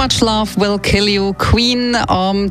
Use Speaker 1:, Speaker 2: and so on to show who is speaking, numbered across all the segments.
Speaker 1: Much Love Will Kill You, Queen, am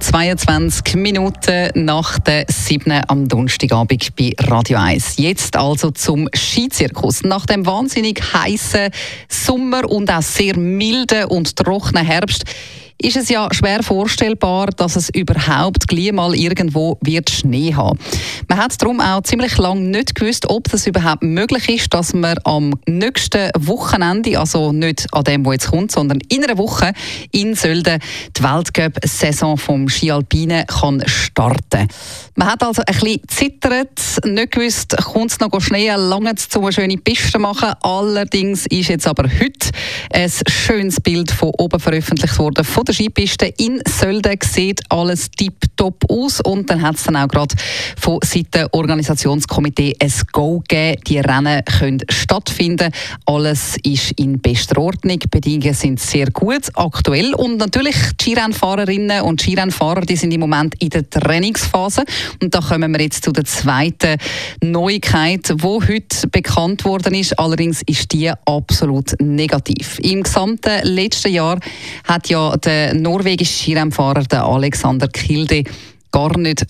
Speaker 1: 22 Minuten nach der 7. am Donnerstagabend bei Radio 1. Jetzt also zum Skizirkus. Nach dem wahnsinnig heißen Sommer und auch sehr milden und trockenen Herbst ist es ja schwer vorstellbar, dass es überhaupt gleich mal irgendwo wird Schnee haben. Man hat darum auch ziemlich lange nicht gewusst, ob das überhaupt möglich ist, dass man am nächsten Wochenende, also nicht an dem, wo jetzt kommt, sondern in einer Woche in Sölden die Weltcup-Saison vom Ski Alpine kann starten. Man hat also ein bisschen zittert, nicht gewusst, kommt es noch Schnee, lange zu eine schöne Piste machen. Allerdings ist jetzt aber heute ein schönes Bild von oben veröffentlicht worden von der Skipiste in Sölden. Sieht alles tipptopp aus und dann hat es dann auch gerade von Seiten Organisationskomitee ein Go gegeben. Die Rennen können stattfinden. Alles ist in bester Ordnung. Die Bedingungen sind sehr gut aktuell und natürlich die Skirennfahrerinnen und Skirennfahrer, die sind im Moment in der Trainingsphase und da kommen wir jetzt zu der zweiten Neuigkeit, die heute bekannt worden ist. Allerdings ist die absolut negativ. Im gesamten letzten Jahr hat ja der norwegische Skirennfahrer Alexander Kilde gar nicht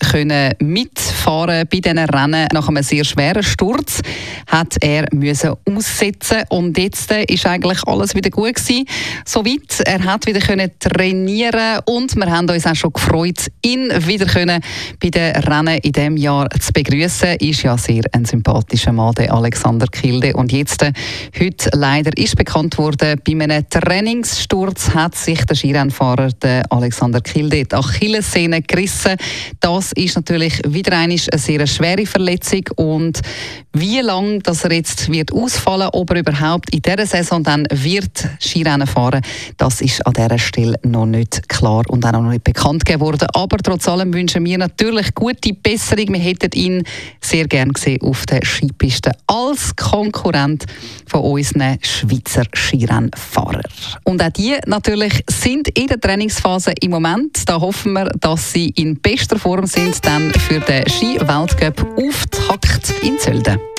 Speaker 1: mitfahren bei diesen Rennen. Nach einem sehr schweren Sturz hat er aussetzen und jetzt ist eigentlich alles wieder gut gewesen. Soweit, er hat wieder trainieren und wir haben uns auch schon gefreut, ihn wieder bei den Rennen in diesem Jahr zu begrüßen. Ist ja sehr ein sympathischer Mann, der Alexander Kilde. Und jetzt, heute leider ist bekannt worden, bei einem Trainingssturz hat sich der Skirennfahrer der Alexander Kilde die Achillessehne gerissen. Das ist natürlich wieder eine sehr schwere Verletzung und wie lange er jetzt wird ausfallen, ob er überhaupt in dieser Saison dann wird Skirennen fahren, das ist an dieser Stelle noch nicht klar und auch noch nicht bekannt geworden. Aber trotz allem wünschen wir natürlich gute Besserung. Wir hätten ihn sehr gern gesehen auf der Skipiste als Konkurrent von unseren Schweizer Skirennfahrern. Und auch die natürlich sind in der Trainingsphase im Moment. Da hoffen wir, dass sie in bester Form sind dann für den Ski-Weltcup Auftakt in Sölden.